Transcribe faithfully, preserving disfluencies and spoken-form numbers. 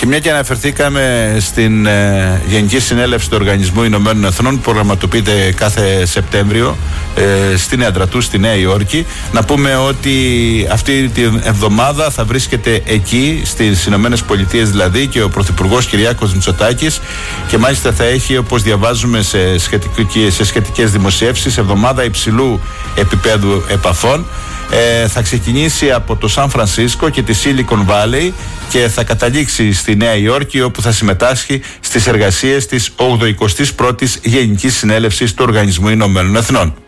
Και μια και αναφερθήκαμε στην ε, Γενική Συνέλευση του Οργανισμού Ηνωμένων Εθνών που προγραμματοποιείται κάθε Σεπτέμβριο ε, στην έδρα του στη Νέα Υόρκη, να πούμε ότι αυτή την εβδομάδα θα βρίσκεται εκεί στις Ηνωμένες Πολιτείες δηλαδή και ο Πρωθυπουργός Κυριάκος Μητσοτάκης, και μάλιστα θα έχει, όπως διαβάζουμε σε, σε σχετικές δημοσιεύσεις, εβδομάδα υψηλού επίπεδου επαφών. Ε, θα ξεκινήσει από το Σαν Φρανσίσκο και τη Silicon Valley και θα καταλήξει στη Νέα Υόρκη, όπου θα συμμετάσχει στις εργασίες της ογδοηκοστής πρώτης Γενικής Συνέλευσης του Οργανισμού Ηνωμένων Εθνών.